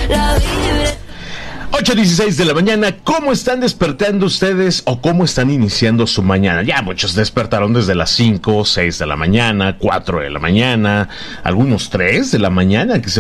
8:16 de la mañana. ¿Cómo están despertando ustedes o cómo están iniciando su mañana? Ya muchos despertaron desde las 5, 6 de la mañana, 4 de la mañana, algunos 3 de la mañana, que se